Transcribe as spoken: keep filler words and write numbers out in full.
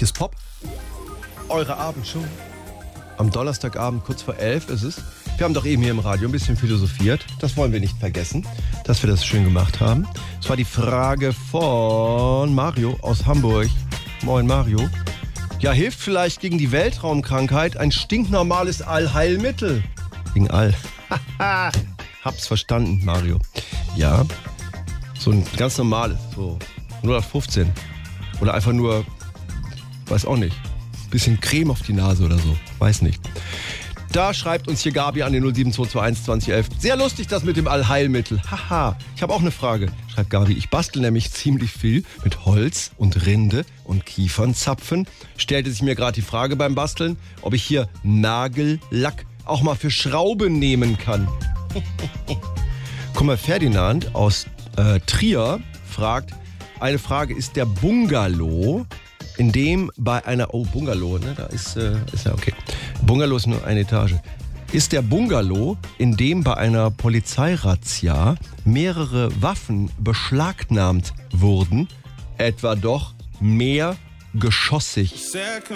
Hier ist Pop. Eure Abendshow. Am Donnerstagabend, kurz vor elf ist es. Wir haben doch eben hier im Radio ein bisschen philosophiert. Das wollen wir nicht vergessen, dass wir das schön gemacht haben. Es war die Frage von Mario aus Hamburg. Moin Mario. Ja, hilft vielleicht gegen die Weltraumkrankheit ein stinknormales Allheilmittel? Gegen All. Hab's verstanden, Mario. Ja, so ein ganz normales, so null acht fünfzehn. Oder einfach nur, weiß auch nicht, bisschen Creme auf die Nase oder so. Weiß nicht. Da schreibt uns hier Gabi an den null sieben zwei zwei eins zwanzig elf. Sehr lustig das mit dem Allheilmittel. Haha. Ich habe auch eine Frage. Schreibt Gabi. Ich bastel nämlich ziemlich viel mit Holz und Rinde und Kiefernzapfen. Stellte sich mir gerade die Frage beim Basteln, ob ich hier Nagellack auch mal für Schrauben nehmen kann. Guck mal, Ferdinand aus äh, Trier fragt, eine Frage, ist der Bungalow, in dem bei einer, oh Bungalow, ne, da ist, äh, ist ja okay. Bungalow ist nur eine Etage. Ist der Bungalow, in dem bei einer Polizeirazzia mehrere Waffen beschlagnahmt wurden, etwa doch mehr geschossig?